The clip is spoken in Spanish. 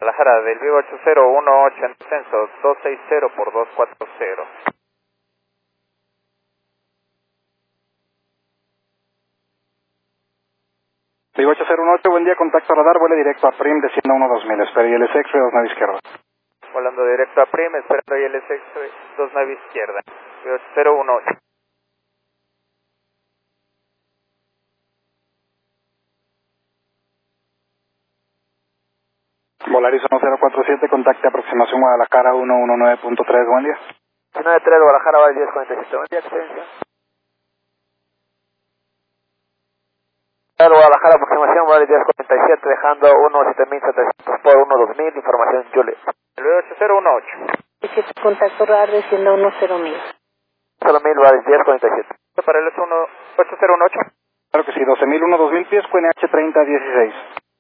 Guadalajara, del Vivo 8018 en descenso, 260 por 240. Vivo 8018, buen día, contacto radar, vuele directo a Prim, descienda 12000, espera y LSX, 2 nave izquierda. Volando directo a Prim, esperando ILSX, 2 nave izquierda, Vivo 8018. Volaris 1047, contacte aproximación Guadalajara 119.3, buen día. 93 Guadalajara, Vale 1047, buen día, experiencia. Guadalajara, aproximación Vale 1047, dejando 17700 por 12000, información Juliet. El B8018. Contacto radar descienda 10.000. 1000 Vale 1047. Para el 8018. Claro que sí, 12.000, 1-2000 pies, QNH 3016.